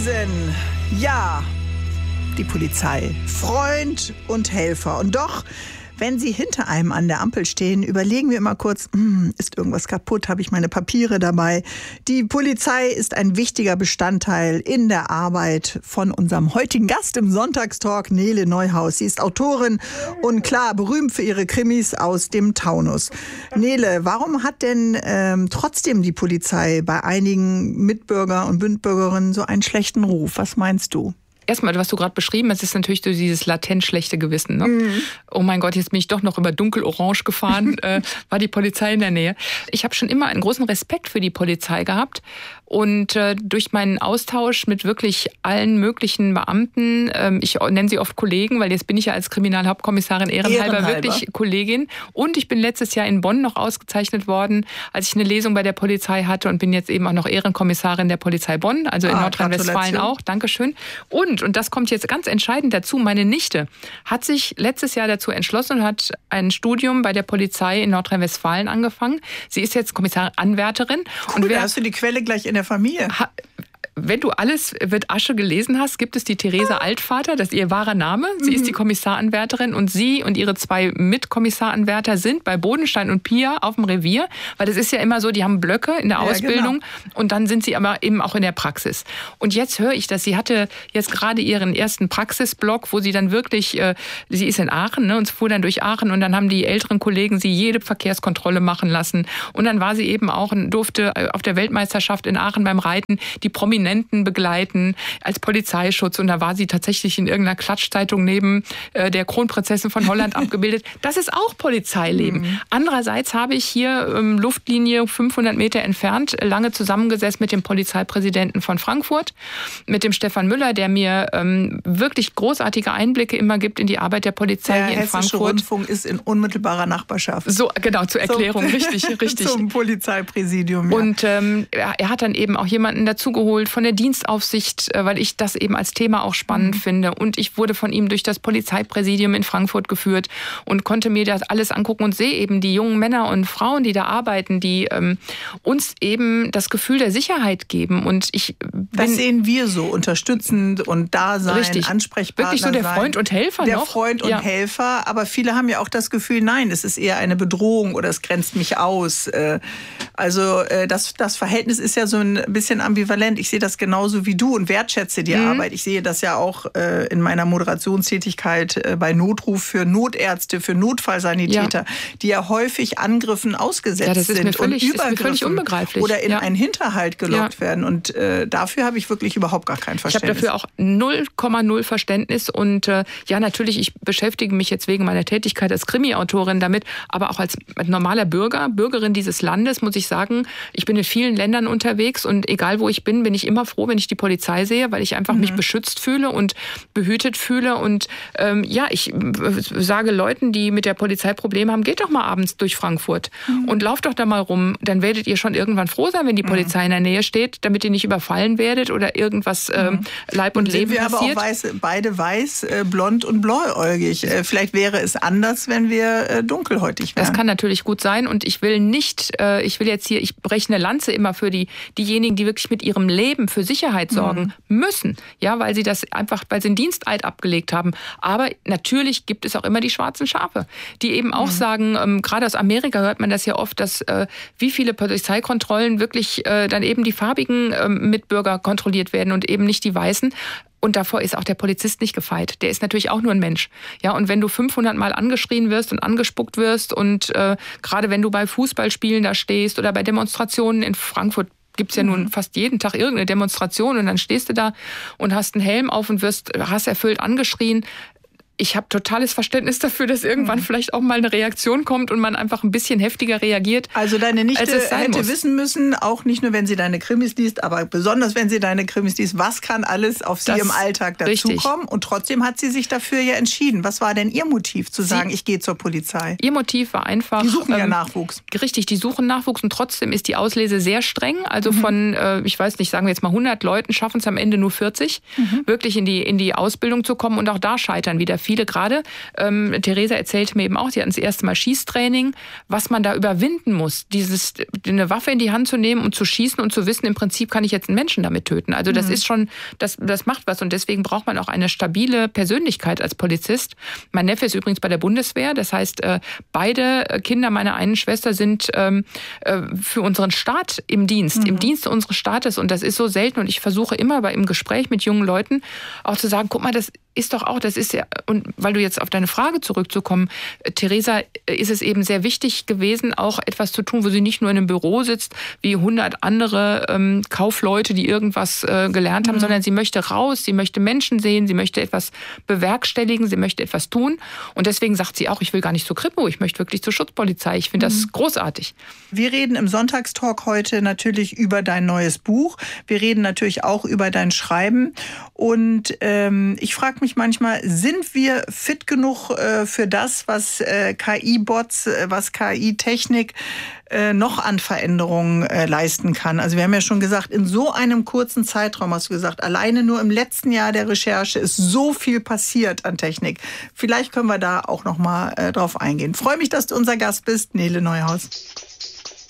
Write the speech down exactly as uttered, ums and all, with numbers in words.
gewesen. Ja, die Polizei. Freund und Helfer. Und doch, wenn Sie hinter einem an der Ampel stehen, überlegen wir immer kurz, hm, ist irgendwas kaputt, habe ich meine Papiere dabei? Die Polizei ist ein wichtiger Bestandteil in der Arbeit von unserem heutigen Gast im Sonntagstalk, Nele Neuhaus. Sie ist Autorin und klar, berühmt für ihre Krimis aus dem Taunus. Nele, warum hat denn ähm, trotzdem die Polizei bei einigen Mitbürger und Mitbürgerinnen so einen schlechten Ruf? Was meinst du? Erstmal, was du gerade beschrieben hast, ist natürlich so dieses latent schlechte Gewissen. Ne? Mhm. Oh mein Gott, jetzt bin ich doch noch über dunkelorange gefahren, äh, war die Polizei in der Nähe. Ich habe schon immer einen großen Respekt für die Polizei gehabt. Und äh, durch meinen Austausch mit wirklich allen möglichen Beamten, ähm, ich nenne sie oft Kollegen, weil jetzt bin ich ja als Kriminalhauptkommissarin ehrenhalber, ehrenhalber wirklich Kollegin. Und ich bin letztes Jahr in Bonn noch ausgezeichnet worden, als ich eine Lesung bei der Polizei hatte und bin jetzt eben auch noch Ehrenkommissarin der Polizei Bonn, also in ah, Nordrhein-Westfalen auch. Dankeschön. Und, und das kommt jetzt ganz entscheidend dazu, meine Nichte hat sich letztes Jahr dazu entschlossen und hat ein Studium bei der Polizei in Nordrhein-Westfalen angefangen. Sie ist jetzt Kommissaranwärterin. Cool, und wer, da hast du die Quelle gleich in der Familie. Ha, wenn du Alles wird Asche gelesen hast, gibt es die Theresa Altvater, das ist ihr wahrer Name. Sie mhm. ist die Kommissaranwärterin und sie und ihre zwei Mitkommissaranwärter sind bei Bodenstein und Pia auf dem Revier, weil das ist ja immer so, die haben Blöcke in der ja, Ausbildung genau. Und dann sind sie aber eben auch in der Praxis. Und jetzt höre ich, dass sie hatte jetzt gerade ihren ersten Praxisblock, wo sie dann wirklich, äh, sie ist in Aachen, ne, und fuhr dann durch Aachen und dann haben die älteren Kollegen sie jede Verkehrskontrolle machen lassen. Und dann war sie eben auch, durfte auf der Weltmeisterschaft in Aachen beim Reiten die Prominenten begleiten als Polizeischutz. Und da war sie tatsächlich in irgendeiner Klatschzeitung neben äh, der Kronprinzessin von Holland abgebildet. Das ist auch Polizeileben. Mhm. Andererseits habe ich hier ähm, Luftlinie fünfhundert Meter entfernt lange zusammengesessen mit dem Polizeipräsidenten von Frankfurt, mit dem Stefan Müller, der mir ähm, wirklich großartige Einblicke immer gibt in die Arbeit der Polizei der hier in Frankfurt. Der Hessische Rundfunk ist in unmittelbarer Nachbarschaft. So, genau, zur Erklärung, so, richtig, richtig. Zum Polizeipräsidium, ja. Und ähm, er hat dann eben auch jemanden dazugeholt von der Dienstaufsicht, weil ich das eben als Thema auch spannend mhm. finde. Und ich wurde von ihm durch das Polizeipräsidium in Frankfurt geführt und konnte mir das alles angucken und sehe eben die jungen Männer und Frauen, die da arbeiten, die ähm, uns eben das Gefühl der Sicherheit geben. Und ich bin, das sehen wir so, unterstützend und da sein, richtig, Ansprechpartner wirklich so der sein. Freund und Helfer der noch. Der Freund und ja. Helfer, aber viele haben ja auch das Gefühl, nein, es ist eher eine Bedrohung oder es grenzt mich aus. Also das, das Verhältnis ist ja so ein bisschen ambivalent. Ich sehe das genauso wie du und wertschätze die mhm. Arbeit. Ich sehe das ja auch äh, in meiner Moderationstätigkeit äh, bei Notruf für Notärzte, für Notfallsanitäter, ja. die ja häufig Angriffen ausgesetzt ja, das ist sind mir völlig, und Übergriffen ist mir völlig unbegreiflich. Oder in ja. einen Hinterhalt gelockt ja. werden. Und äh, dafür habe ich wirklich überhaupt gar kein Verständnis. Ich habe dafür auch null Komma null Verständnis. Und äh, ja, natürlich, ich beschäftige mich jetzt wegen meiner Tätigkeit als Krimi-Autorin damit, aber auch als normaler Bürger, Bürgerin dieses Landes, muss ich sagen, ich bin in vielen Ländern unterwegs und egal wo ich bin, bin ich immer froh, wenn ich die Polizei sehe, weil ich einfach mhm. mich beschützt fühle und behütet fühle. Und ähm, ja, ich äh, sage Leuten, die mit der Polizei Probleme haben, geht doch mal abends durch Frankfurt mhm. und lauft doch da mal rum. Dann werdet ihr schon irgendwann froh sein, wenn die Polizei mhm. in der Nähe steht, damit ihr nicht überfallen werdet oder irgendwas ähm, mhm. Leib und, und Leben wir passiert. Aber auch weiß, beide weiß, äh, blond und blauäugig. Äh, vielleicht wäre es anders, wenn wir äh, dunkelhäutig wären. Das kann natürlich gut sein und ich will nicht, äh, ich will jetzt hier, ich breche eine Lanze immer für die diejenigen, die wirklich mit ihrem Leben für Sicherheit sorgen mhm. müssen, ja, weil sie das einfach, weil sie einen Diensteid abgelegt haben. Aber natürlich gibt es auch immer die schwarzen Schafe, die eben auch mhm. sagen, ähm, gerade aus Amerika hört man das ja oft, dass äh, wie viele Polizeikontrollen wirklich äh, dann eben die farbigen äh, Mitbürger kontrolliert werden und eben nicht die weißen. Und davor ist auch der Polizist nicht gefeit. Der ist natürlich auch nur ein Mensch. Ja, und wenn du fünfhundert Mal angeschrien wirst und angespuckt wirst und äh, gerade wenn du bei Fußballspielen da stehst oder bei Demonstrationen in Frankfurt, gibt es ja nun fast jeden Tag irgendeine Demonstration und dann stehst du da und hast einen Helm auf und wirst hasserfüllt angeschrien. Ich habe totales Verständnis dafür, dass irgendwann mhm. vielleicht auch mal eine Reaktion kommt und man einfach ein bisschen heftiger reagiert. Also deine Nichte hätte muss. wissen müssen, auch nicht nur, wenn sie deine Krimis liest, aber besonders, wenn sie deine Krimis liest, was kann alles auf sie das im Alltag dazukommen? Und trotzdem hat sie sich dafür ja entschieden. Was war denn ihr Motiv, zu sie, sagen, ich gehe zur Polizei? Ihr Motiv war einfach... Die suchen ähm, ja Nachwuchs. Richtig, die suchen Nachwuchs und trotzdem ist die Auslese sehr streng. Also mhm. von, äh, ich weiß nicht, sagen wir jetzt mal hundert Leuten, schaffen es am Ende nur vierzig, mhm. wirklich in die, in die Ausbildung zu kommen. Und auch da scheitern wieder viele gerade. Ähm, Theresa erzählte mir eben auch, sie hatten das erste Mal Schießtraining, was man da überwinden muss. Dieses, eine Waffe in die Hand zu nehmen und zu schießen und zu wissen, im Prinzip kann ich jetzt einen Menschen damit töten. Also das mhm. ist schon, das, das macht was und deswegen braucht man auch eine stabile Persönlichkeit als Polizist. Mein Neffe ist übrigens bei der Bundeswehr, das heißt, beide Kinder meiner einen Schwester sind für unseren Staat im Dienst, mhm. im Dienst unseres Staates und das ist so selten und ich versuche immer bei im Gespräch mit jungen Leuten auch zu sagen, guck mal, das ist doch auch, das ist ja, und weil du jetzt auf deine Frage zurückzukommen, Theresa, ist es eben sehr wichtig gewesen, auch etwas zu tun, wo sie nicht nur in einem Büro sitzt, wie hundert andere ähm, Kaufleute, die irgendwas äh, gelernt haben, mhm. sondern sie möchte raus, sie möchte Menschen sehen, sie möchte etwas bewerkstelligen, sie möchte etwas tun und deswegen sagt sie auch, ich will gar nicht zur Kripo, ich möchte wirklich zur Schutzpolizei, ich finde mhm. das großartig. Wir reden im Sonntagstalk heute natürlich über dein neues Buch, wir reden natürlich auch über dein Schreiben und ähm, ich frage mich manchmal, sind wir fit genug äh, für das, was äh, K I-Bots, äh, was K I-Technik äh, noch an Veränderungen äh, leisten kann? Also wir haben ja schon gesagt, in so einem kurzen Zeitraum, hast du gesagt, alleine nur im letzten Jahr der Recherche ist so viel passiert an Technik. Vielleicht können wir da auch noch mal äh, drauf eingehen. Freue mich, dass du unser Gast bist, Nele Neuhaus.